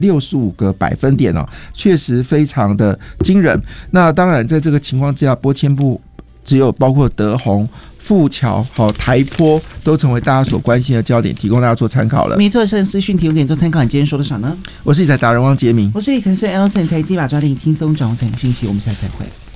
65个百分点哦，确实非常的惊人。那当然，在这个情况之下，拨签部只有包括德宏、富侨、台玻都成为大家所关心的焦点，提供大家做参考了。 没错，甚资讯提供给你做参考。你今天说多少呢？ 我是理财达人汪洁民， 我是理财师 Elson， 财经把抓紧轻松掌握财经讯息。我们下次再会。